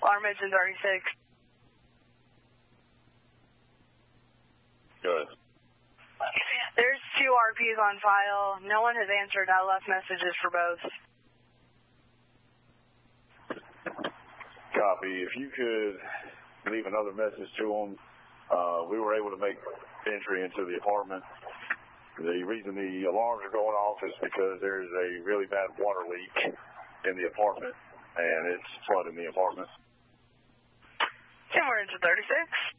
Alarm engine 36. Good. There's 2 RPs on file. No one has answered. I left messages for both. Copy. If you could leave another message to them, we were able to make entry into the apartment. The reason the alarms are going off is because there's a really bad water leak in the apartment, and it's flooding the apartment. Alarm engine 36.